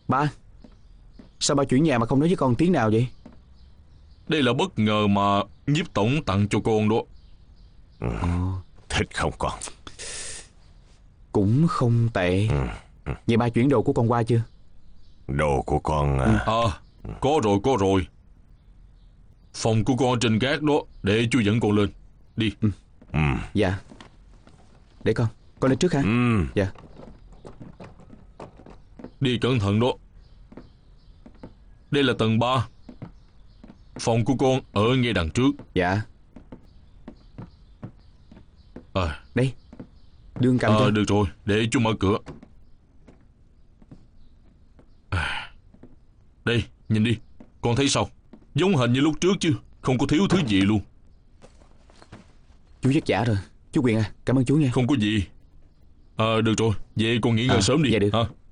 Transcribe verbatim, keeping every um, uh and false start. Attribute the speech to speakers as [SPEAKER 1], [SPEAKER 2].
[SPEAKER 1] Ba, sao ba chuyển nhà mà không nói với con tiếng nào vậy?
[SPEAKER 2] Đây là bất ngờ mà nhiếp tổng tặng cho con đó.
[SPEAKER 3] Ừ. Thích không con?
[SPEAKER 1] Cũng không tệ.
[SPEAKER 3] Ừ. Ừ.
[SPEAKER 1] Vậy ba chuyển đồ của con qua chưa?
[SPEAKER 3] Đồ của con à?
[SPEAKER 2] À, có rồi có rồi. Phòng của con trên gác đó, để chú dẫn con lên. Đi.
[SPEAKER 1] Ừ.
[SPEAKER 3] Ừ.
[SPEAKER 1] Dạ. Để con, con lên trước ha.
[SPEAKER 3] Ừ.
[SPEAKER 1] Dạ.
[SPEAKER 2] Đi cẩn thận đó. Đây là tầng ba. Phòng của con ở ngay đằng trước.
[SPEAKER 1] Dạ.
[SPEAKER 2] À,
[SPEAKER 1] Đây, đương cầm
[SPEAKER 2] à,
[SPEAKER 1] cho.
[SPEAKER 2] được rồi, để chú mở cửa. À, đây, nhìn đi. Con thấy sao? Giống hệt như lúc trước chứ. Không có thiếu thứ gì luôn.
[SPEAKER 1] Chú vất vả rồi. Chú Quyền à, cảm ơn chú nha.
[SPEAKER 2] Không có gì. À, được rồi, vậy con nghỉ ngơi
[SPEAKER 1] À,
[SPEAKER 2] sớm đi.
[SPEAKER 1] dạ được.
[SPEAKER 2] Ha.